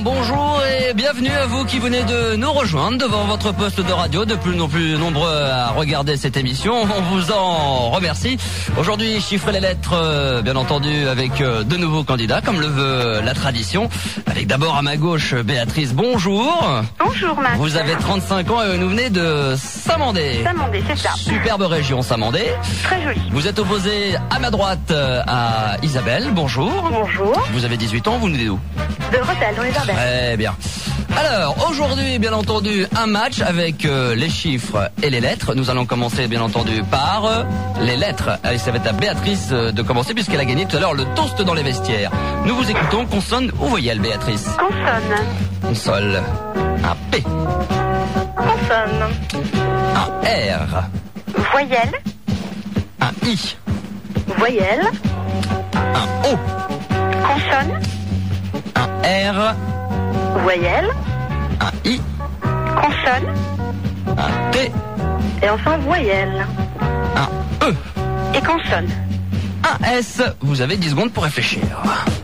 Bonjour et bienvenue à vous qui venez de nous rejoindre devant votre poste de radio, de plus en plus nombreux à regarder cette émission. On vous en remercie. Aujourd'hui, chiffrez les lettres, bien entendu, avec de nouveaux candidats, comme le veut la tradition. Avec d'abord à ma gauche, Béatrice, bonjour. Bonjour Max. Vous avez 35 ans et vous venez de Saint-Mandé. Saint-Mandé, c'est ça. Superbe région, Saint-Mandé. Très jolie. Vous êtes opposé à ma droite à Isabelle, bonjour. Bonjour. Vous avez 18 ans, vous venez d'où? De Rethel, dans les Ardennes. Très bien. Alors, aujourd'hui, bien entendu, un match avec les chiffres et les lettres. Nous allons commencer, bien entendu, par les lettres. Allez, ça va être à Béatrice de commencer, puisqu'elle a gagné tout à l'heure le toast dans les vestiaires. Nous vous écoutons, consonne ou voyelle, Béatrice? Consonne. Console. Un P. Consonne. Un R. Voyelle. Un I. Voyelle. Un O. Consonne. Un R. Voyelle. Un I. Consonne. Un T. Et enfin voyelle. Un E. Et consonne. Un S. Vous avez 10 secondes pour réfléchir.